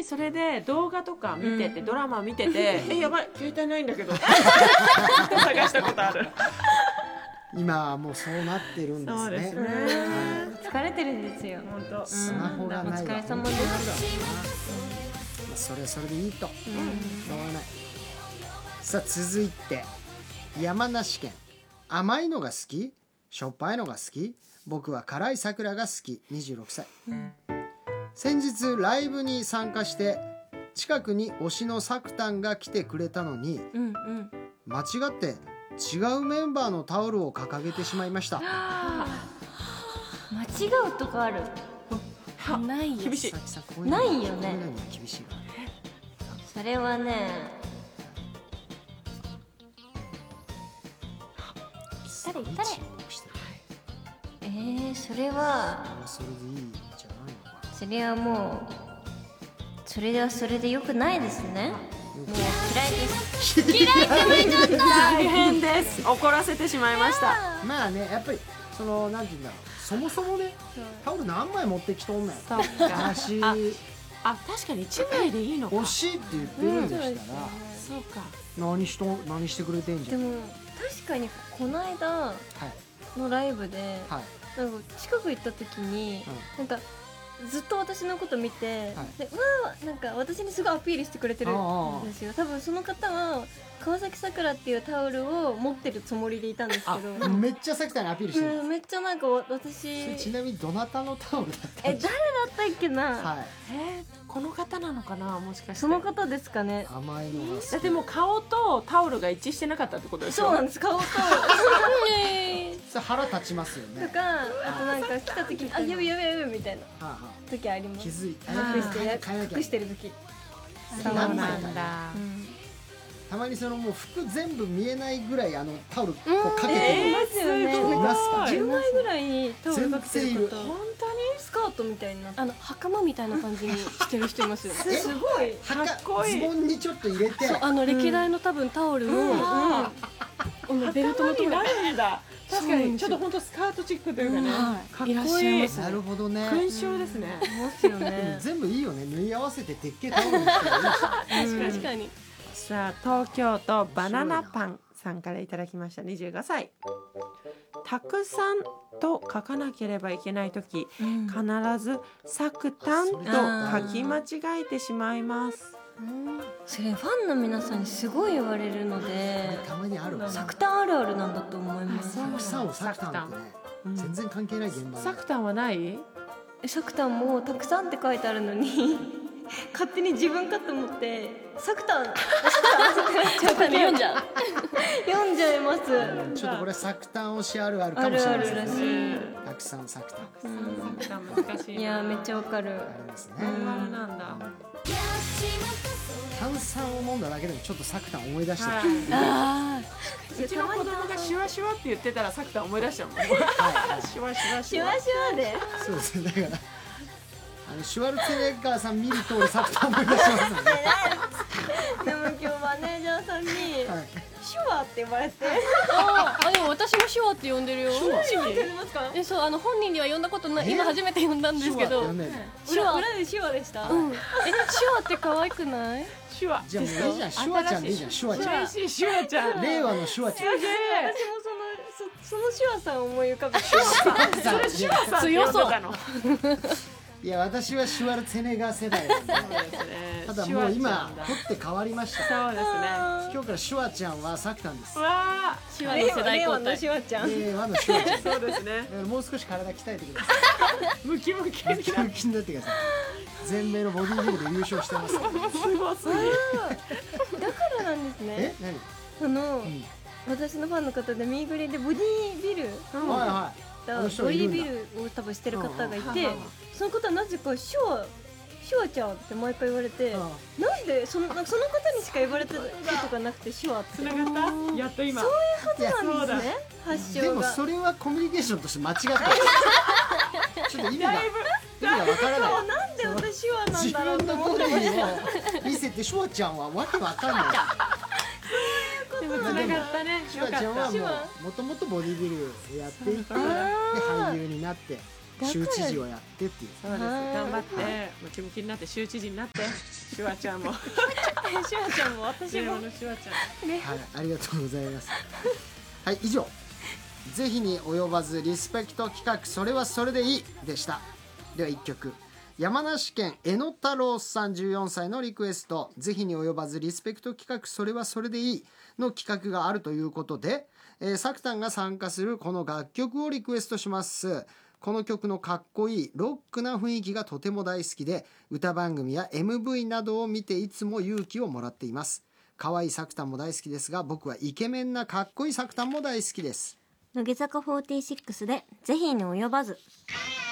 それで動画とか見てて、ドラマ見てて、やばい携帯ないんだけど探したことある。 今はもうそうなってるんですね。 そうですね。 疲れてるんですよ。 本当。 スマホがないわ。 お疲れ様です。 それはそれでいいと。しょうがない。さあ続いて山梨県。甘いのが好き？しょっぱいのが好き？僕は辛い桜が好き。26歳。先日ライブに参加して近くに推しのサクタンが来てくれたのに、間違って違うメンバーのタオルを掲げてしまいました。 間違うとかある？ ないよ。 厳しい。 ないよね。 厳しい。 それはね、誰それはそれでいいんじゃないのかな。 それはもうそれはそれでよくないですね。もう嫌いです。嫌いって言っちゃった。 大変です。怒らせてしまいました。 まあね、やっぱりそのなんていうんだろう、そもそもねタオル何枚持ってきとんねん。 そっか。 話確かに1枚でいいのか。 欲しいって言ってるんでしたら、 そうか。 何してくれてんじゃん。 でも確かにこの間のライブで、なんか近く行った時に、なんかずっと私のこと見て、でなんか私にすごいアピールしてくれてるんですよ。多分その方は川崎さくらっていうタオルを持ってるつもりでいたんですけど、 めっちゃさきたにアピールしてる。 めっちゃなんか私ちなみにどなたのタオルだった誰だったっけな。 この方なのかな、もしかして。 その方ですかね。 甘いのが好き。 でも顔とタオルが一致してなかったってことでしょ。 そうなんです。顔とそれ腹立ちますよね。 とか、あとなんか来た時にやべやべやべみたいな時あります。 気づいて隠してる時。 そうなんだ。 たまにそのもう服全部見えないぐらいタオルこうかけてる。 いますよね。 いますか 10枚ぐらいタオルかけてる方。 本当にスカートみたいな袴みたいな感じにしてる人いますよ。 すごいかっこいい。 ズボンにちょっと入れて、 歴代の多分タオルをベルトのところにだ。確かにちょっと本当スカートチックというかね、かっこいい。 なるほどね。 勲章ですね。 ますよね。 全部いいよね。縫い合わせてでっけえタオルにしてる。 確かに。 さあ東京都バナナパンさんからいただきました。25歳。たくさんと書かなければいけないとき、必ずサクタンと書き間違えてしまいます。 それファンの皆さんにすごい言われるので、 たまにある。 サクタンあるあるなんだと思います。 サクタンをサクタンってね、全然関係ない現場。 サクタンはない？ サクタンもたくさんって書いてあるのに勝手に自分かと思ってサクタン読んじゃいます。 ちょっとこれサクタン推しあるあるかもしれないですね。たくさんサクタン。 サクタン難しい。 いやめっちゃわかる。 あれですね。 なんだ。 炭酸を飲んだだけでもちょっとサクタン思い出してる。 うちの子供がシュワシュワって言ってたらサクタン思い出しちゃうもん。シュワシュワシュワシュワで。 そうですね。だからシュワルツェネッガーさん見ると俺サクタン思い出しますもんね。 でも今日マネージャーさんにシュワって呼ばれて。 でも私もシュワって呼んでるよ。 シュワって呼びますか？ そう本人には呼んだことない。今初めて呼んだんですけど。 シュワ裏でシュワでした。 シュワって可愛くない？ シュワ。 じゃあもういいじゃん。シュワちゃんでいいじゃん。シュワちゃん。 嬉しいシュワちゃん。 令和のシュワちゃん。 私もそのシュワさんを思い浮かべて。シュワさん。それシュワさん強そう。 いや私はシュワルツェネッガー世代なんで。ただもう今取って変わりました。 そうですね。 今日からシュワちゃんはサクタンです。 わー。 シュワの世代交代。 シュワちゃん。 令和のシュワちゃん。 そうですね。 もう少し体鍛えてください。 ムキムキムキムキになってください。全米のボディービルで優勝してますから。 すごすぎ。 だからなんですね。何？私のファンの方でミーグリでボディービル。ボディービルを多分してる方がいて、その方はなぜかシュワちゃんって毎回言われて、なんでその方にしか言われたことがなくてシュワって。 つながった？やっと今。 そういうことなんですね。発祥が。 でもそれはコミュニケーションとして間違ってる。ちょっと意味がわからない。 なんで私シュワなんだろう自分のボディを見せてシュワちゃんはわけわかんない。 でもつながったね。 シュワちゃんはもともとボディビルをやっていて、で俳優になって州知事をやってっていう。 そうです。頑張ってムキムキになって州知事になってシュワちゃんもシュワちゃんも私ものシュワちゃんはい、ありがとうございます。はい、以上是非に及ばずリスペクト企画それはそれでいいでした。では1曲、山梨県えの太郎さん14歳のリクエスト、是非に及ばずリスペクト企画それはそれでいいの企画があるということで、サクタンが参加するこの楽曲をリクエストします。この曲のかっこいいロックな雰囲気がとても大好きで、歌番組や MV などを見ていつも勇気をもらっています。可愛いサクタンも大好きですが、僕はイケメンなかっこいいサクタンも大好きです。 乃木坂46でぜひに及ばず。